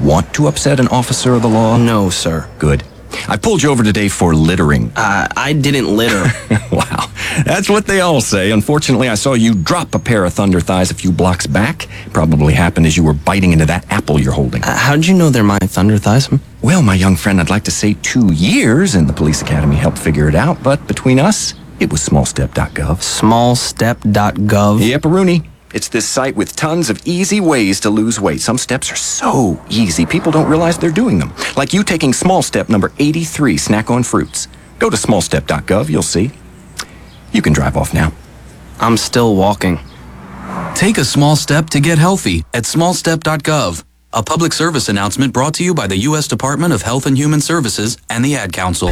want to upset an officer of the law? No, sir. Good. I pulled you over today for littering. I didn't litter. Wow. That's what they all say. Unfortunately, I saw you drop a pair of thunder thighs a few blocks back. Probably happened as you were biting into that apple you're holding. How'd you know they're my thunder thighs? Well, my young friend, I'd like to say 2 years in the police academy helped figure it out, but between us, it was smallstep.gov. Smallstep.gov? Yep, Rooney. It's this site with tons of easy ways to lose weight. Some steps are so easy, people don't realize they're doing them. Like you taking small step number 83, snack on fruits. Go to smallstep.gov, you'll see. You can drive off now. I'm still walking. Take a small step to get healthy at smallstep.gov. A public service announcement brought to you by the U.S. Department of Health and Human Services and the Ad Council.